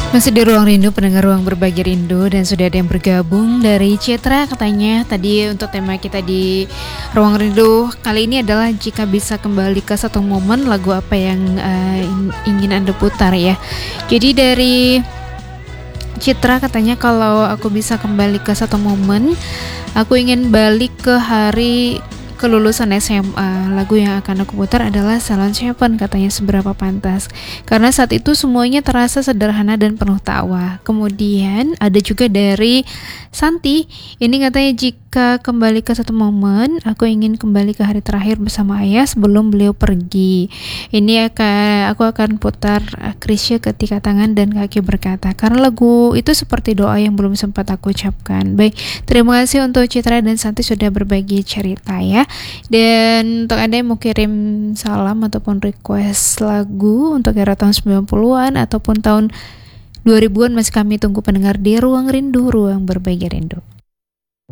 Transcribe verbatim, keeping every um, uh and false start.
Masih di Ruang Rindu, pendengar Ruang Berbagi Rindu, dan sudah ada yang bergabung dari Citra. Katanya tadi untuk tema kita di Ruang Rindu kali ini adalah jika bisa kembali ke satu momen, lagu apa yang uh, ingin Anda putar ya. Jadi dari Citra katanya, kalau aku bisa kembali ke satu momen, aku ingin balik ke hari kelulusan S M A. Lagu yang akan aku putar adalah Salon Seven, katanya Seberapa Pantas, karena saat itu semuanya terasa sederhana dan penuh tawa. Kemudian ada juga dari Santi, ini katanya jika kembali ke satu momen, aku ingin kembali ke hari terakhir bersama ayah sebelum beliau pergi. Ini akan aku akan putar Krisya Ketika Tangan dan Kaki Berkata, karena lagu itu seperti doa yang belum sempat aku ucapkan. Baik, terima kasih untuk Citra dan Santi sudah berbagi cerita ya. Dan untuk Anda yang mau kirim salam ataupun request lagu untuk era tahun sembilan puluhan ataupun tahun dua ribuan, masih kami tunggu pendengar di Ruang Rindu, Ruang Berbagi Rindu.